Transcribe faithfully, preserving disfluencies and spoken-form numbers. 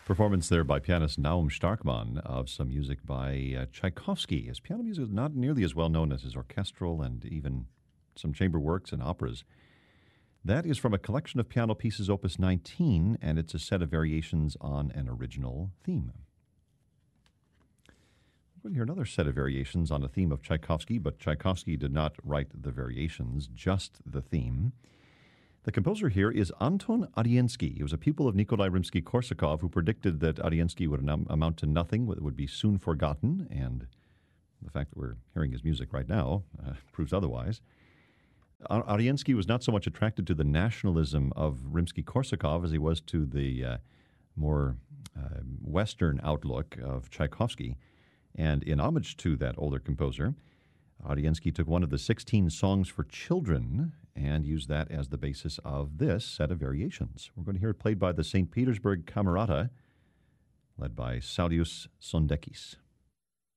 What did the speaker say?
Performance there by pianist Naum Starkman of some music by uh, Tchaikovsky. His piano music is not nearly as well known as his orchestral and even some chamber works and operas. That is from a collection of piano pieces, Opus nineteen, and it's a set of variations on an original theme. We're going to hear another set of variations on a theme of Tchaikovsky, but Tchaikovsky did not write the variations, just the theme. The composer here is Anton Arensky. He was a pupil of Nikolai Rimsky-Korsakov, who predicted that Arensky would am- amount to nothing, would be soon forgotten, and the fact that we're hearing his music right now uh, proves otherwise. Ar- Arensky was not so much attracted to the nationalism of Rimsky-Korsakov as he was to the uh, more uh, Western outlook of Tchaikovsky. And in homage to that older composer, Arensky took one of the sixteen songs for children and used that as the basis of this set of variations. We're going to hear it played by the Saint Petersburg Camerata, led by Saulius Sondekis.